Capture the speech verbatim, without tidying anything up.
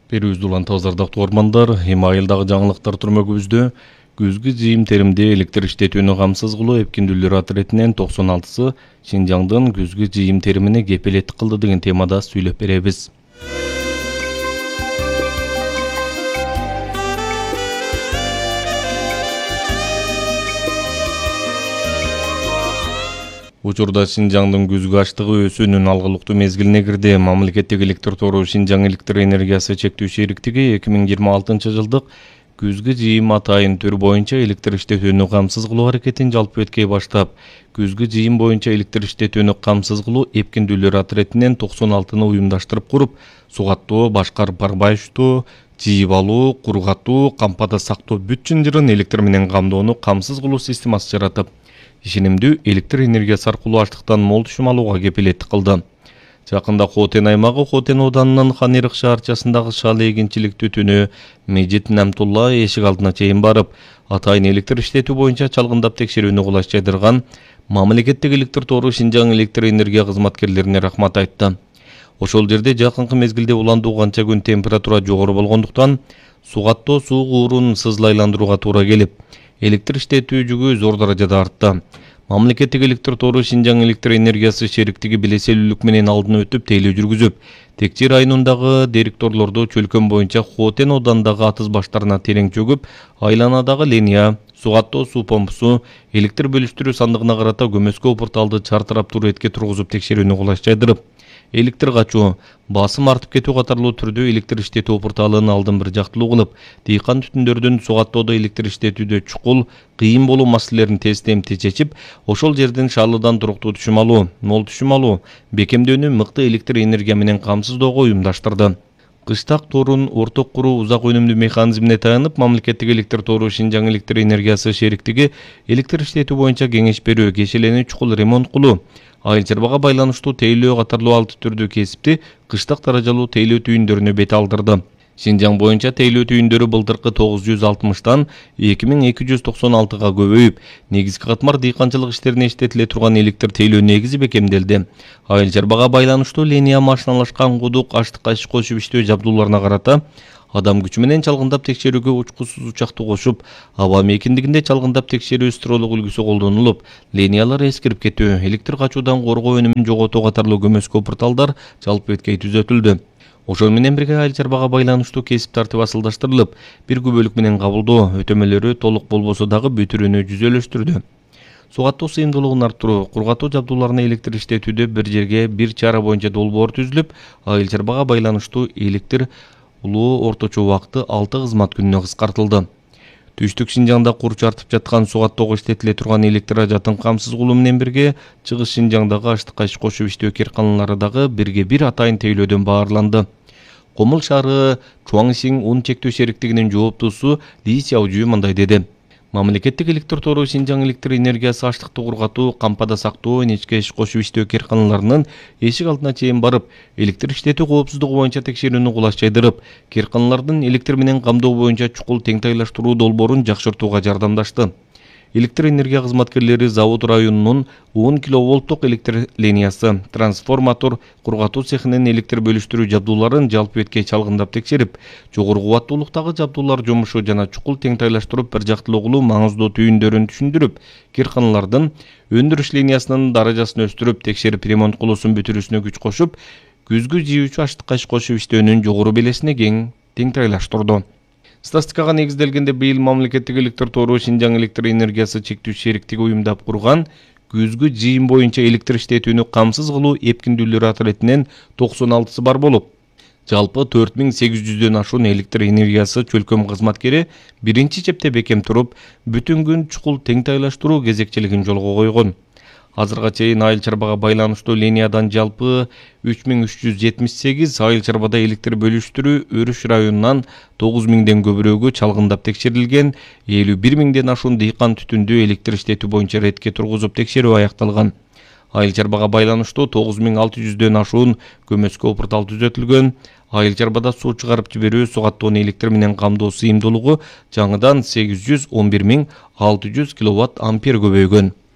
Берүүбүздү улантып азардыктуу ормандар, эми айылдагы жаңылыктар түрмөгүбүздө күзгү жыйым теримде электр иштетүүнү камсыз кылуу эпкиндүүлөр иретинен токсон алтысы Шинжаңдын күзгү жыйым теримине кепилеттик кылды деген темада сүйлөп беребиз. Учурда Шинжаңдын күзгү аштыгы өсүүнүн алгылыктуу мезгилине кирди. Мамлекеттик электр тору Шинжаң электр энергиясы чектүү шериктиги эки миң жыйырма алтынчы жылдык күзгү жыйым атайын түр боюнча электр иштетүүнү камсыз кылуу аракетин жалпы эткей баштап, күзгү жыйым боюнча электр иштетүүнү камсыз кылуу эпкиндүүлөр иретинен токсон алтыны уюмдаштырып куруп, сугаттоо, башкарып барбайыштоо, жыйып алуу, кургатуу, кампада сактоо бүт жынжырын электр менен камдоону камсыз кылуу системасы жаратып, ишенимдүү электр энергиясы аркылуу аштыктан мол түшүм алууга кепилеттик кылды. Жакында Хотен аймагы Хотен ауданынын Ханырык шаарчасындагы шал эгинчилик түтүнү Мejit Намтулла эшик алдына чейин барып, атайын электр иштетүү боюнча чалгындап текшерүүнү кулаш жайдырган мамлекеттик электр тору Шинжаң электр энергия кызматкерлерине рахмат айтты. Ошол жерде жакынкы мезгилде уландуу канча күн температура жогору болгондуктан сугаттоо суу куурун сызыл айландырууга туура келип, электр иштетүү жүгү зор даражада артты. Мамлекеттик электр тору Шинжаң электр энергиясы шериктиги билеселүүлүк менен алдын өтүп тейлөө жүргүзүп, Текчи районундагы директорлорду чөлкөн боюнча Хотен оодандагы атыз баштарына терең чөгүп, айланадагы линия, сугаттоо суу помпусу, электр бөлүштүрүү сандыгына карата көмөскө порталды чартырап туретке тургузуп текшерүүнү кулаш жайдырып, электр качуу, басым артып кетүү катарлуу түрдө электр иштетүү порталын алдын бир жактылуу кылып, дыйкан түтүндөрдүн сугаттоодо электр иштетүүдө чукул, кыйын болуу маселелерин тез-темти чечип, ошол жерден шаалыдан туруктуу түшүм алуу, мол түшүм алуу, бекемдөөнү мыкты электр энергия менен камсыздоого уюмдаштырды. Кыштак торун орток куруу узак өнүмдүү механизмине таянып, мамлекеттик электр тору Шинжаң электр энергиясы шериктиги электр иштетүү боюнча кеңеш берүү, кешелени чукул ремонт кылуу, айыл чарбага байланыштуу тейлөө катарлуу алты түрдүү кесипти кыштак даражалуу тейлөө түйүндөрүнө бет алдырды. Шинжаң боюнча тейлөө түйүндөрү былтыркы тогуз жүз алтымыштан эки миң эки жүз токсон алтыга көбөйүп, негизги катмар дыйканчылык иштерине иштетиле турган электр тейлөө негизи бекемделди. Айыл чарбага байланыштуу линия машиналашкан кудук, аштыкка иш кошуп иштөө жабдууларына карата адам күчү менен чалгындап текшерүүгө учкусуз учакты кошуп, аба мейкиндигинде чалгындап текшерүү стролук үлгүсү колдонулуп, линиялар эскирип кетүү, электр качуудан коргоо өнүмүн жоготуу катарлуу көмөскө порталдар жалпы эткей түзөтүлдү. Ошол менен бирге айыл чарбага байланыштуу кесип тартип асылдаштырылып, бир күбөлүк менен кабылдоо, өтөмөлөрү толук болбосо дагы бүтүрүүнү жүзөлөштүрдү. Сугаттоо сыйымдуулугун арттыруу, кургатуу жабдууларына электр иштетүүдө бир жерге бир чара боюнча долбоор түзүлүп, айыл чарбага байланыштуу электр улуу орточо убакыты алты кызмат күнүнө кыскартылды. Түштүк Шинжаңда курч артып жаткан сугаттоого иштетиле турган электр ажатын камсыз кылуу менен бирге, Чыгыш Шинжаңдагы аштыкка иш кошуп иштөө кээрканалары дагы бирге бир атайын тейлөөдөн баарланды. Комул шаары Чуаңсиң ун чектөө шериктигинин жооптуусу Ли Сяожу мындай деди. Мамлекеттик электр тору Шинжаң электр энергиясы аштыкты кургатуу, кампада сактоо, нечке иш кошуп иштөө кээрканаларынын эшик алдына чейин барып, электр иштетүү коопсуздугу боюнча текшерүүнү кулаш жайдырып, кээрканалардын электр менен камдоо боюнча чукул теңтайлаштыруу долбоорун жакшыртууга жардамдашты. Электр энергия кызматкерлери завод районунун он киловолттук электр линиясы, трансформатор, кургатуу цехинин электр бөлүштүрүү жабдууларын жалпы эткей чалгындап текшерип, жогору кубаттуулуктагы жабдуулар жумушу жана чукул теңтайлаштырып бир жактылуу кылуу маңыздуу түйүндөрүн түшүндүрүп, кээрканалардын өндүрүш линиясынын даражасын өстүрүп, текшерип ремонт кылуусун бүтүрүүсүнө күч кошуп, күзгү жыюучу аштыкка иш кошуп иштөөнүн жогору белесине кең теңтайлаштырды. Статистикага негизделгенде быйыл мамлекеттик электр тору Шинжаң электр энергиясы чектүү шериктиги уюмдап курган күзгү жыйым боюнча электр иштетүүнү камсыз кылуу эпкиндүүлөр иретинен токсон алтысы бар болуп, жалпы төрт миң сегиз жүздөн ашуун электр энергиясы чөлкөм кызматкери биринчи чепте бекем туруп, бүтүн күн чукул теңтайлаштыруу кезекчилигин жолго койгон. Азырга чейин айыл чарбага байланыштуу линиядан жалпы үч миң үч жүз жетимиш сегиз, айыл чарбада электр бөлүштүрүү Өрүш районунан тогуз миңден көбүрөөгү чалгындап текшерилген, элүү бир миңден ашуун дыйкан түтүндү электр иштетүү боюнча ретке тургузуп текшерүү аякталган. Айыл чарбага байланыштуу тогуз миң алты жүздөн ашуун көмөскө портал түзөтүлгөн. Айыл чарбада суу чыгарып жиберүү, сугаттоону электр менен камдоо сыйымдуулугу жаңыдан сегиз жүз он бир миң алты жүз киловатт ампер көбөйгөн.